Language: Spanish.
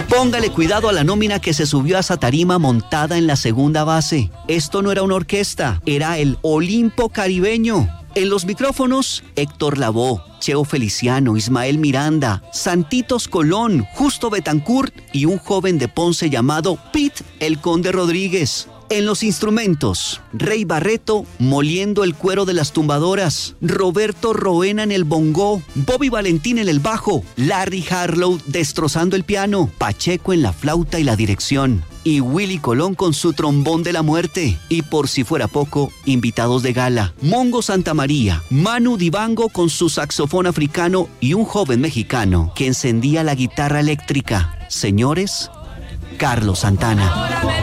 Póngale cuidado a la nómina que se subió a esa tarima montada en la segunda base. Esto no era una orquesta, era el Olimpo Caribeño. En los micrófonos, Héctor Lavoe, Cheo Feliciano, Ismael Miranda, Santitos Colón, Justo Betancourt y un joven de Ponce llamado Pete el Conde Rodríguez. En los instrumentos, Rey Barreto moliendo el cuero de las tumbadoras, Roberto Roena en el bongó, Bobby Valentín en el bajo, Larry Harlow destrozando el piano, Pacheco en la flauta y la dirección, y Willy Colón con su trombón de la muerte. Y por si fuera poco, invitados de gala, Mongo Santamaría, Manu Dibango con su saxofón africano y un joven mexicano que encendía la guitarra eléctrica. Señores, Carlos Santana.